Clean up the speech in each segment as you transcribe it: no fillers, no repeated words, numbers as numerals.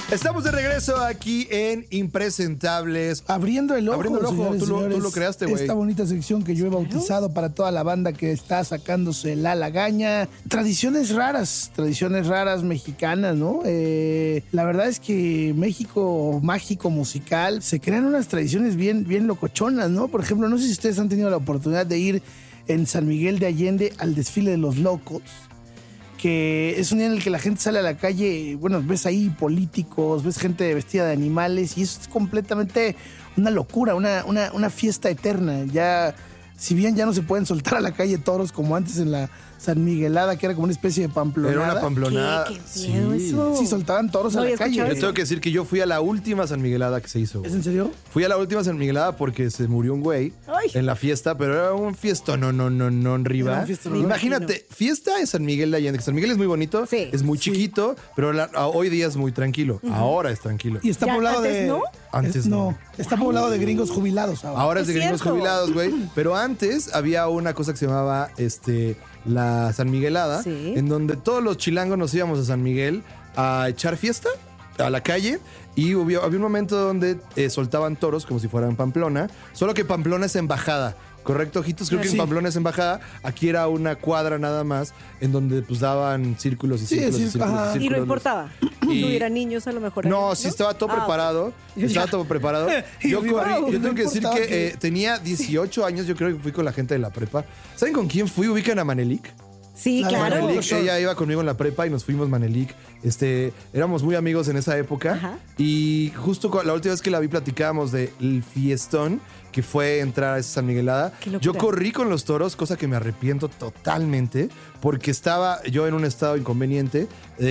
Estamos de regreso aquí en Impresentables. Abriendo el ojo, señores, tú lo creaste, güey. Esta bonita sección que yo he bautizado para toda la banda que está sacándose la lagaña. Tradiciones raras mexicanas, ¿no? La verdad es que México mágico musical, se crean unas tradiciones bien locochonas, ¿no? Por ejemplo, no sé si ustedes han tenido la oportunidad de ir en San Miguel de Allende al desfile de los locos, que es un día en el que la gente sale a la calle, bueno, ves ahí políticos, ves gente vestida de animales y eso es completamente una locura, una fiesta eterna. Ya, si bien ya no se pueden soltar a la calle toros como antes en la San Miguelada, que era como una especie de pamplonada. Era una pamplonada. ¿Qué miedo eso? Sí, soltaban toros a la calle. Yo tengo que decir que yo fui a la última San Miguelada que se hizo. ¿Es en serio? Fui a la última San Miguelada porque se murió un güey en la fiesta, pero era un fiestón, no, arriba. Era un fiestón, Imagínate, fiesta de San Miguel de Allende, que San Miguel es muy bonito, Sí. es muy chiquito, pero hoy día es muy tranquilo. Ahora es tranquilo. Y está ¿Ya poblado antes de... no? Antes no. Está poblado de gringos jubilados ahora. Ahora es de Es gringos cierto. jubilados, güey. Pero antes había una cosa que se llamaba la San Miguelada, Sí. en donde todos los chilangos nos íbamos a San Miguel a echar fiesta a la calle. Y había un momento donde soltaban toros como si fueran Pamplona. Solo que Pamplona es embajada. ¿Correcto, ojitos? Creo que en Sí. Pamplona es embajada. Aquí era una cuadra nada más, en donde pues daban círculos y Sí, círculos y sí, círculos. ajá. Y Y no círculos. importaba. Y- Tuviera niños a lo mejor. No, ahí, sí estaba todo Ah, preparado. Estaba todo preparado. Y Yo arriba, corrí. Yo no tengo que decir importaba que que- tenía 18 años. Yo creo que fui con la gente de la prepa. ¿Saben con quién fui? ¿Ubican a Manelik? Sí, La claro. Manelik. Manelik, ella iba conmigo en la prepa y nos fuimos Manelik. Éramos muy amigos en esa época. Ajá. Y justo la última vez que la vi platicábamos del fiestón que fue entrar a esa San Miguelada. Qué locura. Yo corrí con los toros, cosa que me arrepiento totalmente, porque estaba yo en un estado inconveniente.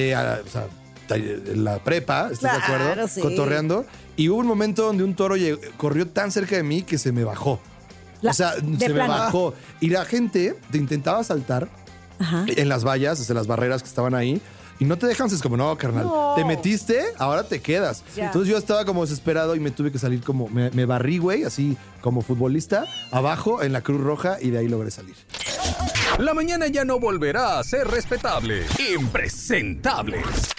La prepa, ¿estás de Claro, acuerdo? sí. Cotorreando. Y hubo un momento donde un toro corrió tan cerca de mí que se me bajó. De se me plano. bajó. Y la gente te intentaba saltar Ajá. en las vallas, las barreras que estaban ahí. Y no te dejan, es como, no, carnal, No. te metiste, ahora te quedas. Ya. Entonces yo estaba como desesperado y me tuve que salir como, me barrí, güey, así como futbolista, abajo en la Cruz Roja y de ahí logré salir. La mañana ya no volverá a ser respetable. Impresentables.